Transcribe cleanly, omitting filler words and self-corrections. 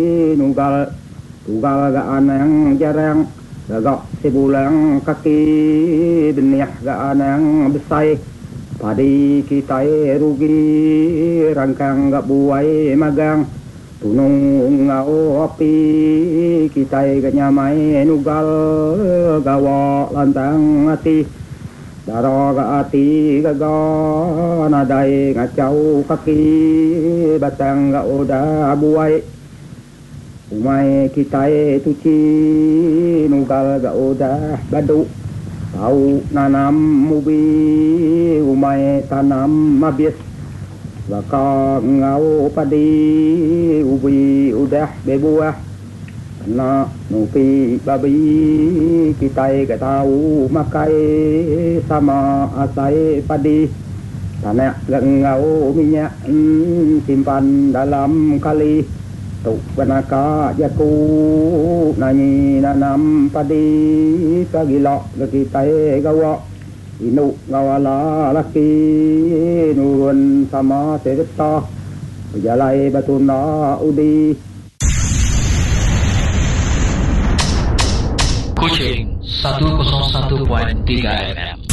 nugal tugal gaan yang jarang gagak sebulan kaki benih gaan yang besar padi kita rugi rangkang gak buai magang tunung ngau api kita gak nyamai nugal gawa lantang hati daro gak hati gagal nadai ngacau kaki batang gak udah buai umai kita tuci nugal gak udah badu tahu nanam mubi umai tanam habis bakal ngau padi ubi udah bebuah kena nupi babi kita gak tahu makai sama asai padi tanah gak ngau minyak simpan dalam kali tuk benaka jaku nanyi nanam padi pagilok kita gawa inu ngawala laki nurun sama serta berjalai batuna udi Kucing 101.3 FM.